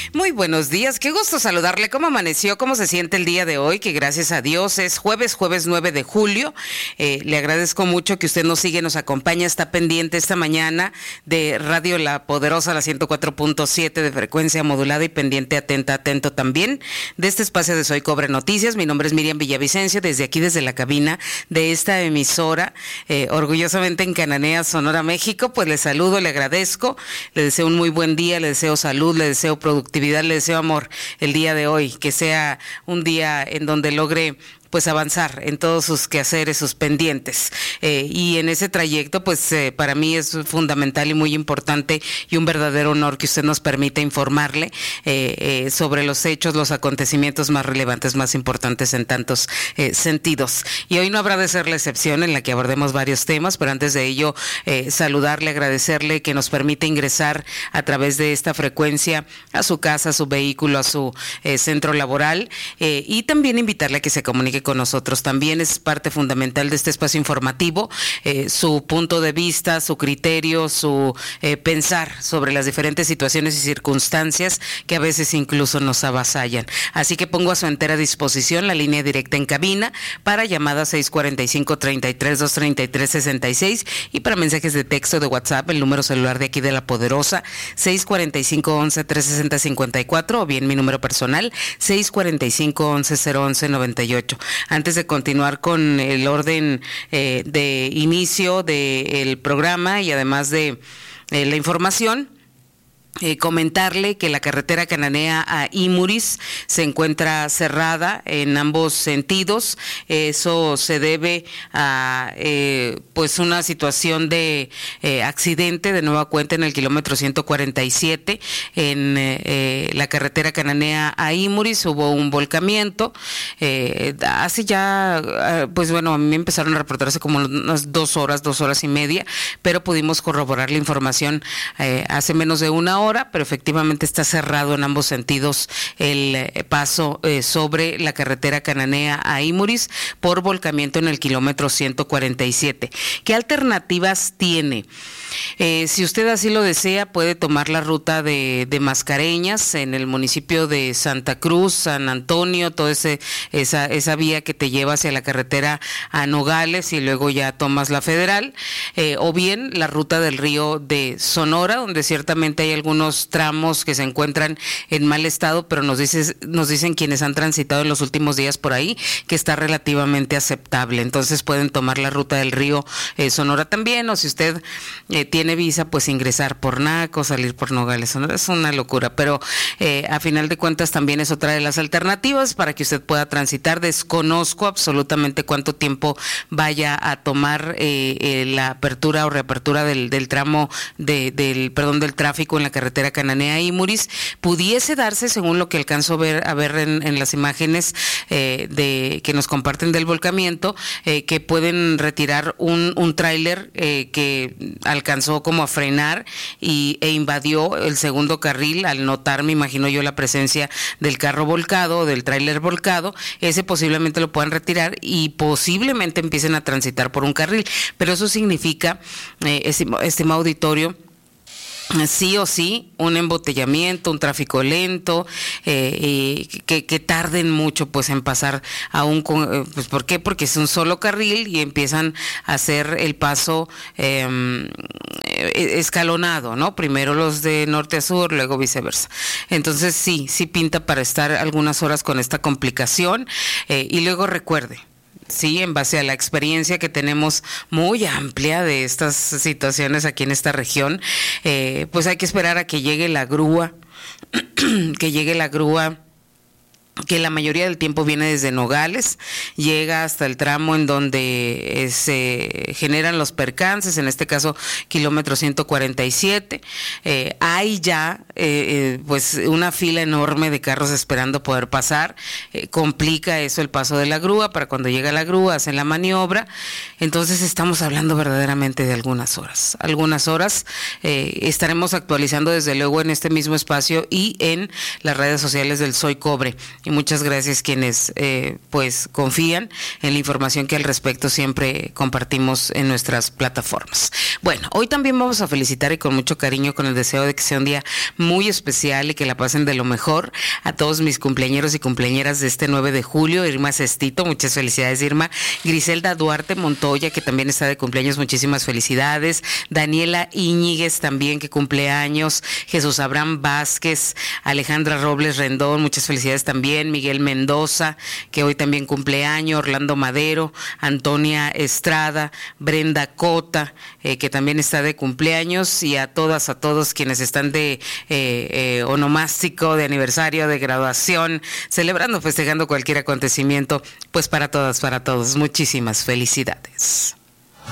Muy buenos días, qué gusto saludarle. ¿Cómo amaneció? ¿Cómo se siente el día de hoy? Que gracias a Dios es jueves 9 de julio. Le agradezco mucho que usted nos sigue, nos acompaña, está pendiente esta mañana de Radio La Poderosa, la 104.7 de frecuencia modulada y pendiente, atento también de este espacio de Soy Cobre Noticias. Mi nombre es Miriam Villavicencio, desde aquí, desde la cabina de esta emisora, orgullosamente en Cananea, Sonora, México. Pues le saludo, le agradezco, le deseo un muy buen día, le deseo salud, le deseo productividad, le deseo amor el día de hoy, que sea un día en donde logre pues avanzar en todos sus quehaceres, sus pendientes, y en ese trayecto pues para mí es fundamental y muy importante y un verdadero honor que usted nos permita informarle sobre los hechos, los acontecimientos más relevantes, más importantes en tantos sentidos. Y hoy no habrá de ser la excepción en la que abordemos varios temas, pero antes de ello saludarle, agradecerle que nos permita ingresar a través de esta frecuencia a su casa, a su vehículo, a su centro laboral, y también invitarle a que se comunique con nosotros. También es parte fundamental de este espacio informativo, su punto de vista, su criterio, su pensar sobre las diferentes situaciones y circunstancias que a veces incluso nos avasallan. Así que pongo a su entera disposición la línea directa en cabina para llamadas 645-33-233-66 y para mensajes de texto de WhatsApp, el número celular de aquí de La Poderosa, 645-11-360-54, o bien mi número personal, 645-11-011-98. Antes de continuar con el orden de inicio del programa y además de la información, comentarle que la carretera Cananea a Imuris se encuentra cerrada en ambos sentidos. Eso se debe a pues una situación de accidente de nueva cuenta en el kilómetro 147 en la carretera Cananea a Imuris. Hubo un volcamiento hace ya pues bueno, a mí me empezaron a reportar hace como unas 2 horas y media, pero pudimos corroborar la información hace menos de una hora, pero efectivamente está cerrado en ambos sentidos el paso sobre la carretera Cananea a Imuris por volcamiento en el kilómetro 147. ¿Qué alternativas tiene? Si usted así lo desea, puede tomar la ruta de Mascareñas en el municipio de Santa Cruz, San Antonio, toda esa vía que te lleva hacia la carretera a Nogales y luego ya tomas la federal, o bien la ruta del río de Sonora, donde ciertamente hay algunos tramos que se encuentran en mal estado, pero nos dicen quienes han transitado en los últimos días por ahí que está relativamente aceptable. Entonces pueden tomar la ruta del río Sonora también, o si usted tiene visa, pues ingresar por Naco, salir por Nogales. Es una locura, pero a final de cuentas también es otra de las alternativas para que usted pueda transitar. Desconozco absolutamente cuánto tiempo vaya a tomar la apertura o reapertura del tramo del tráfico en la carretera Cananea a Imuris. Pudiese darse, según lo que alcanzo a ver en las imágenes que nos comparten del volcamiento, que pueden retirar un tráiler que alcanzó como a frenar e invadió el segundo carril al notar, me imagino yo, la presencia del carro volcado o del tráiler volcado. Ese posiblemente lo puedan retirar y posiblemente empiecen a transitar por un carril, pero eso significa, estimado auditorio, sí o sí, un embotellamiento, un tráfico lento, que tarden mucho pues en pasar aún con, pues ¿por qué? Porque es un solo carril y empiezan a hacer el paso escalonado, ¿no? Primero los de norte a sur, luego viceversa. Entonces sí pinta para estar algunas horas con esta complicación, y luego recuerde, sí, en base a la experiencia que tenemos muy amplia de estas situaciones aquí en esta región, pues hay que esperar a que llegue la grúa, que la mayoría del tiempo viene desde Nogales, llega hasta el tramo en donde se generan los percances, en este caso kilómetro 147. Hay ya pues una fila enorme de carros esperando poder pasar, complica eso el paso de la grúa. Para cuando llega la grúa hacen la maniobra, entonces estamos hablando verdaderamente de algunas horas. Estaremos actualizando desde luego en este mismo espacio y en las redes sociales del Soy Cobre y muchas gracias quienes pues confían en la información que al respecto siempre compartimos en nuestras plataformas. Bueno, hoy también vamos a felicitar y con mucho cariño, con el deseo de que sea un día muy especial y que la pasen de lo mejor, a todos mis cumpleañeros y cumpleañeras de este 9 de julio. Irma Cestito, muchas felicidades, Irma. Griselda Duarte Montoya, que también está de cumpleaños, muchísimas felicidades. Daniela Íñiguez también, que cumple años. Jesús Abraham Vázquez, Alejandra Robles Rendón, muchas felicidades también. Miguel Mendoza, que hoy también cumple años. Orlando Madero, Antonia Estrada, Brenda Cota, que también está de cumpleaños, y a todas, a todos quienes están de onomástico, de aniversario, de graduación, celebrando, festejando cualquier acontecimiento, pues para todas, para todos, muchísimas felicidades.